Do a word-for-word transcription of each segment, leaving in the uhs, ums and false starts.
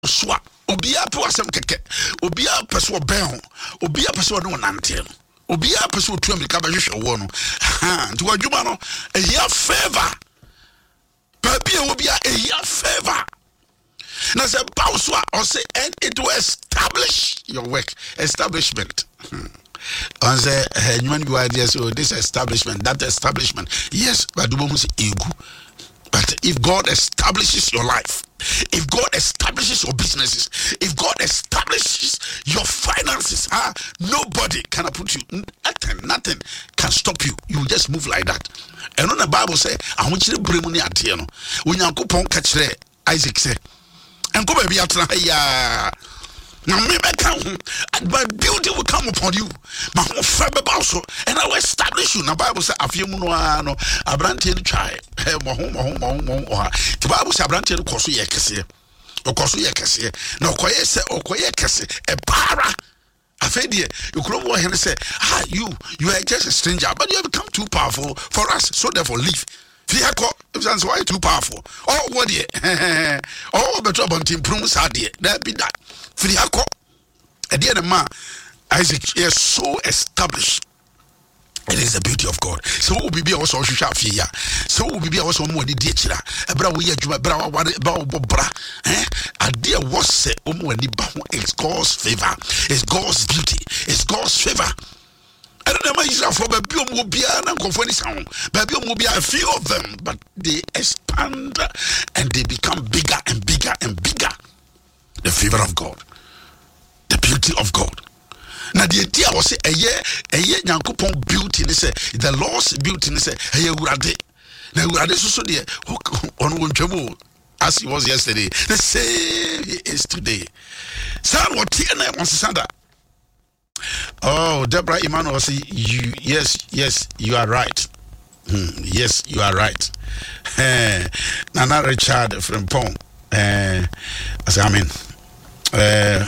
swa obia pe wasem keke obia pese oben ho obia pese no nante no obia pese otu amerika ba hwehwe wo no ha nti wadwuma no ehia favor baby obia ehia favor na say pause or say and it will establish your work establishment on say human be idea so this establishment that establishment yes but do mo say egu. But if God establishes your life, if God establishes your businesses, if God establishes your finances, ah, nobody can put you, nothing, nothing can stop you. You just move like that. And when the Bible says, I want you to bring money at you. When you go catch Isaac say, and go baby out here. Now me become, but beauty will come upon you. My whole family also, and I will establish you. Now Bible says, "If you know, no, Abrante ni try, hey, mo home, mo home, mo home, mo home." The Bible says, "Abrante ni kosu ye kese, o kosu ye kese." Now koye se, o koye kese, e para. Afedie, you could go ahead and say, "Ah, you, you are just a stranger, but you have become too powerful for us. So therefore, leave." Fiako, that's why too powerful. Oh, what ye? Oh, but trouble to improve Sadia. That be that. Fiako, at the end of man, Isaac is so established. It is the beauty of God. So will be also Shafia. So will be also more the ditcher. A bra we are bra bra. Eh? A dear was say, Omo and the it's God's favor, it's God's beauty, it's God's favor. I don't know Israel for baby mobia and confoni sound. Baby mobia, a few of them, but they expand and they become bigger and bigger and bigger. The favor of God, the beauty of God. Now the idea was say a year, a year Yankupon beauty, they say the Lord's beauty, they say a year urade. Now urade so dear on one trouble as he was yesterday. The same he is today. Son, what Tina wants to send that. Oh, Deborah Emmanuel say you yes, yes, you are right. Hmm, yes, you are right. Eh, Nana Richard from Pong. Eh, I say amen. Eh,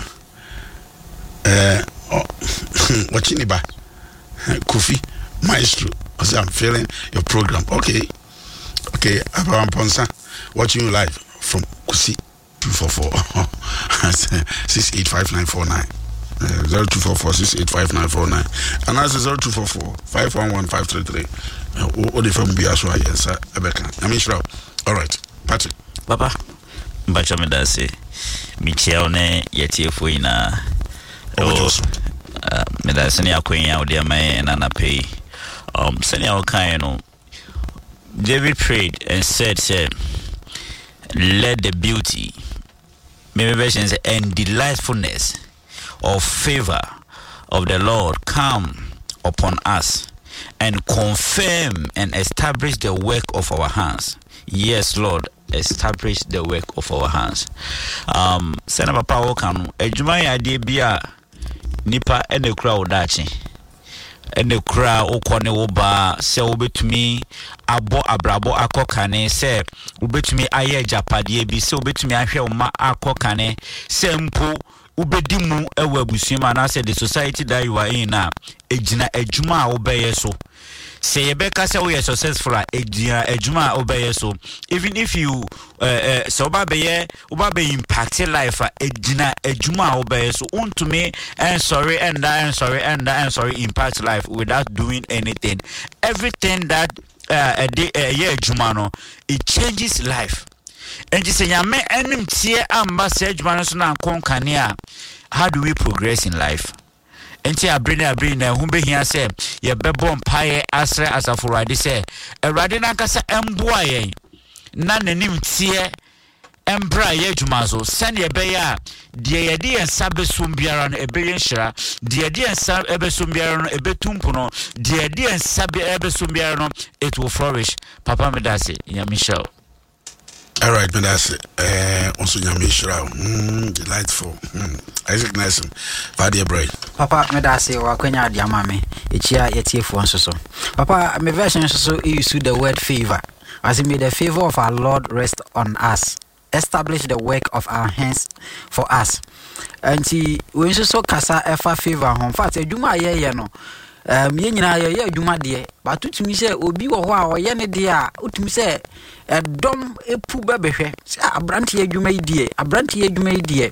eh, oh, watching it back. Kofi, Maestro. I say I'm feeling your program. Okay, okay. Abraham Ponsa, watching you live from Kusi two four four six eight five nine four nine. Zero two four four six eight five nine four nine and that's zero two four four five one one five three three. What the from be as well? Yes, Rebecca. I mean, sure. All right, Patrick. Papa, Bacha me da say, Michelle ne yeti efo ina. Oh, me da say ni akonya odi amay na na pay. Um, send your kind, you know. David prayed and said, "Say, let the beauty, maybe version say, and delightfulness of favor of the Lord come upon us and confirm and establish the work of our hands." Yes, Lord, establish the work of our hands. Um, send up a power can ejuma ya de bia nipa ene kura odachi ene kura okone oba se obetumi abo abrabo akokane se obetumi aye japade bi se obetumi ahwe oma akokane se mpo ubedimu ewe abusuma na say the society that you are in na ejina ejuma obeye so say yebeka say we are successful ejina ejuma obeye so even if you uh, uh, so oba beye oba be impact life ejina ejuma obeye so unto me and sorry and and sorry and and sorry impact life without doing anything. Everything that uh, a day a year ejuma no it changes life. And you say, "Yame enim tie amba sejuma so na konkane." How do we progress in life? Enti abrene abrene hu behia say ye bebo mpaye asre asafurade say erade na kasa emboa yen na nanim tie embra ye adwuma so sene ye be ya de ye de ensa besum biara no ebe yen hira de ye de ensa ebesum biara no ebetumpu no de ye de ensa be ebesum biara no it will flourish. Papa me da say ya Michelle. All right, but that's it. Uh, also, Yamishra, mm, delightful. Mm. Isaac Nelson, Vadia Bray. Papa, me da say, wa kwenya diamame. Echia yetiefo nso so. Papa, me version so use the word favor. As it may the favor of our Lord rest on us. Establish the work of our hands for us. And see, we so kasa efa favor. In fact, eduma ye ye no. um ye nyina ye ye adwuma de ba tutumi sɛ obi wɔ hɔ a ɔyɛ ne de a utumi sɛ ɛdɔm epu bɛbɛhwɛ sɛ abrante adwuma yi die abrante adwuma yi die